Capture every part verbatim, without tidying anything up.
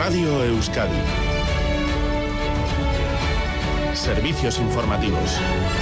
Radio Euskadi. Servicios informativos.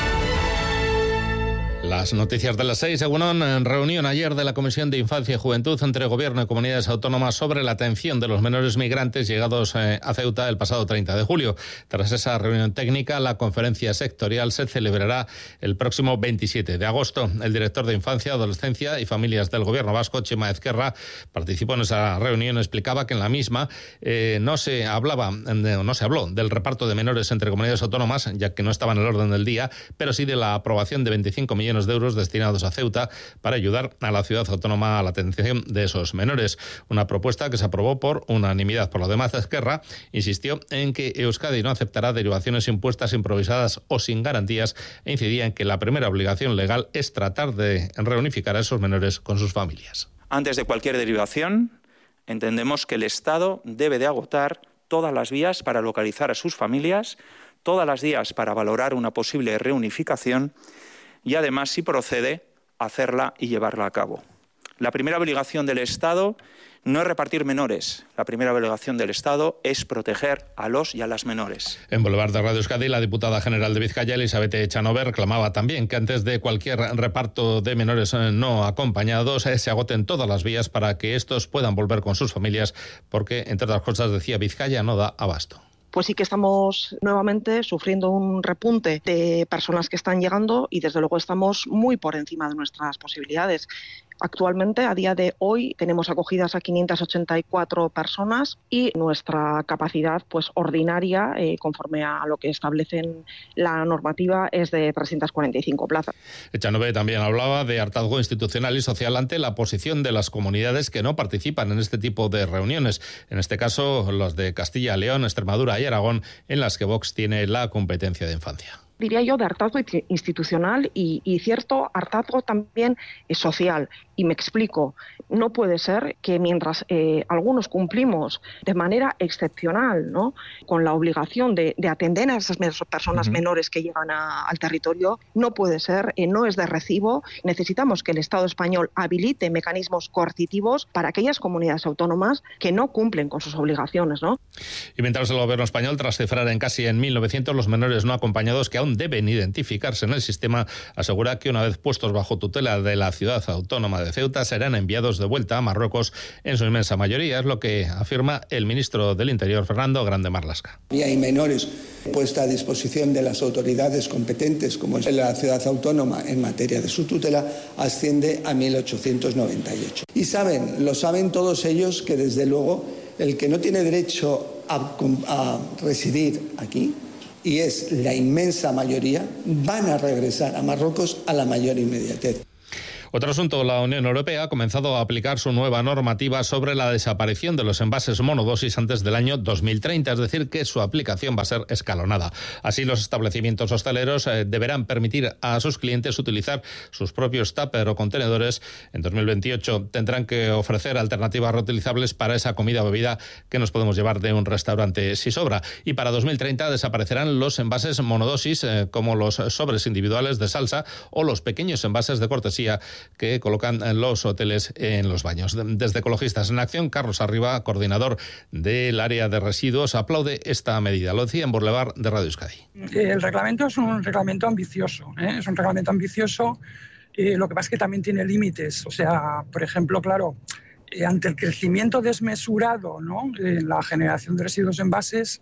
Las noticias de las seis. Egunon, en reunión ayer de la Comisión de Infancia y Juventud entre Gobierno y Comunidades Autónomas sobre la atención de los menores migrantes llegados eh, a Ceuta el pasado treinta de julio. Tras esa reunión técnica, la conferencia sectorial se celebrará el próximo veintisiete de agosto. El director de Infancia, Adolescencia y Familias del Gobierno vasco, Txema Ezquerra, participó en esa reunión. Explicaba que en la misma eh, no se hablaba, no se habló del reparto de menores entre comunidades autónomas, ya que no estaba en el orden del día, pero sí de la aprobación de veinticinco millones de euros destinados a Ceuta para ayudar a la ciudad autónoma a la atención de esos menores. Una propuesta que se aprobó por unanimidad. Por lo demás, Ezquerra insistió en que Euskadi no aceptará derivaciones impuestas improvisadas o sin garantías e incidía en que la primera obligación legal es tratar de reunificar a esos menores con sus familias. Antes de cualquier derivación, entendemos que el Estado debe de agotar todas las vías para localizar a sus familias, todas las vías para valorar una posible reunificación y además, si procede, hacerla y llevarla a cabo. La primera obligación del Estado no es repartir menores. La primera obligación del Estado es proteger a los y a las menores. En Boulevard de Radio Euskadi, la diputada general de Vizcaya, Elizabeth Echanove, reclamaba también que antes de cualquier reparto de menores no acompañados se agoten todas las vías para que estos puedan volver con sus familias, porque, entre otras cosas, decía, Vizcaya no da abasto. Pues sí que estamos nuevamente sufriendo un repunte de personas que están llegando y desde luego estamos muy por encima de nuestras posibilidades. Actualmente, a día de hoy, tenemos acogidas a quinientas ochenta y cuatro personas y nuestra capacidad pues ordinaria, eh, conforme a lo que establece la normativa, es de trescientas cuarenta y cinco plazas. Echanove también hablaba de hartazgo institucional y social ante la posición de las comunidades que no participan en este tipo de reuniones. En este caso, los de Castilla, León, Extremadura y Aragón, en las que Vox tiene la competencia de infancia. Diría yo de hartazgo institucional y, y cierto hartazgo también eh, social. Y me explico, no puede ser que mientras eh, algunos cumplimos de manera excepcional, ¿no?, con la obligación de, de atender a esas personas uh-huh. menores que llegan a, al territorio, no puede ser, eh, no es de recibo. Necesitamos que el Estado español habilite mecanismos coercitivos para aquellas comunidades autónomas que no cumplen con sus obligaciones, ¿no? Y mientras el Gobierno español, tras cifrar en casi en mil novecientos los menores no acompañados que aún deben identificarse en el sistema, asegura que una vez puestos bajo tutela de la ciudad autónoma de Ceuta serán enviados de vuelta a Marruecos en su inmensa mayoría, es lo que afirma el ministro del Interior, Fernando Grande Marlaska. Y hay menores puesta a disposición de las autoridades competentes, como es la ciudad autónoma en materia de su tutela, asciende a mil ochocientos noventa y ocho. Y saben, lo saben todos ellos, que desde luego el que no tiene derecho a, a residir aquí, y es la inmensa mayoría, van a regresar a Marruecos a la mayor inmediatez. Otro asunto, la Unión Europea ha comenzado a aplicar su nueva normativa sobre la desaparición de los envases monodosis antes del año dos mil treinta, es decir, que su aplicación va a ser escalonada. Así, los establecimientos hosteleros eh, deberán permitir a sus clientes utilizar sus propios tupper o contenedores. En dos mil veintiocho tendrán que ofrecer alternativas reutilizables para esa comida o bebida que nos podemos llevar de un restaurante si sobra. Y para dos mil treinta desaparecerán los envases monodosis, eh, como los sobres individuales de salsa o los pequeños envases de cortesía que colocan los hoteles en los baños. Desde Ecologistas en Acción, Carlos Arriba, coordinador del área de residuos, aplaude esta medida. Lo decía en Boulevard de Radio Euskadi. El reglamento es un reglamento ambicioso, ¿eh? es un reglamento ambicioso, eh, lo que pasa es que también tiene límites. O sea, por ejemplo, claro, eh, ante el crecimiento desmesurado, ¿no?, en la generación de residuos envases,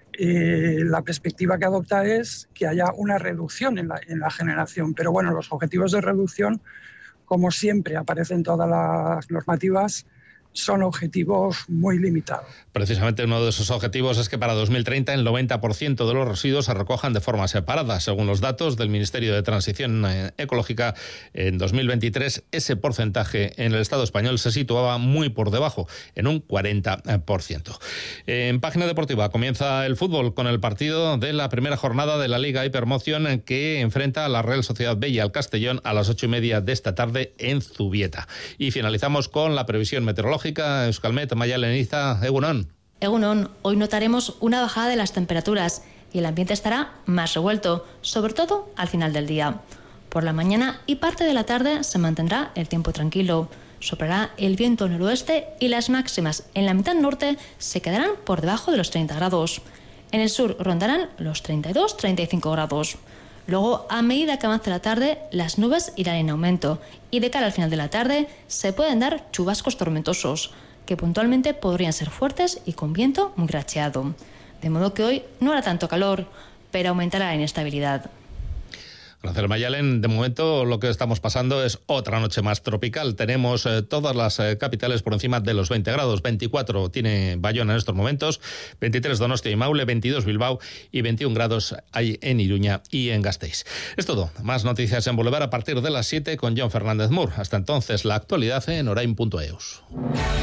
Eh, la perspectiva que adopta es que haya una reducción en la, en la generación. Pero bueno, los objetivos de reducción, como siempre aparecen en todas las normativas, son objetivos muy limitados. Precisamente uno de esos objetivos es que para dos mil treinta el noventa por ciento de los residuos se recojan de forma separada. Según los datos del Ministerio de Transición Ecológica, en dos mil veintitrés ese porcentaje en el Estado español se situaba muy por debajo, en un cuarenta por ciento. En página deportiva comienza el fútbol con el partido de la primera jornada de la Liga Hypermotion, que enfrenta a la Real Sociedad B y al Castellón a las ocho y media de esta tarde en Zubieta. Y finalizamos con la previsión meteorológica. Euskalmet, Maya Leniza, Egunon. Egunon, hoy notaremos una bajada de las temperaturas y el ambiente estará más revuelto, sobre todo al final del día. Por la mañana y parte de la tarde se mantendrá el tiempo tranquilo. Soplará el viento noroeste y las máximas en la mitad norte se quedarán por debajo de los treinta grados. En el sur rondarán los treinta y dos a treinta y cinco grados. Luego, a medida que avance la tarde, las nubes irán en aumento y de cara al final de la tarde se pueden dar chubascos tormentosos, que puntualmente podrían ser fuertes y con viento muy racheado. De modo que hoy no hará tanto calor, pero aumentará la inestabilidad. Gracias, Mayalen. De momento lo que estamos pasando es otra noche más tropical. Tenemos eh, todas las eh, capitales por encima de los veinte grados. veinticuatro tiene Bayona en estos momentos, veintitrés Donostia y Maule, veintidós Bilbao y veintiún grados hay en Iruña y en Gasteiz. Es todo. Más noticias en Boulevard a partir de las siete con John Fernández Mur. Hasta entonces, la actualidad en orain punto eus.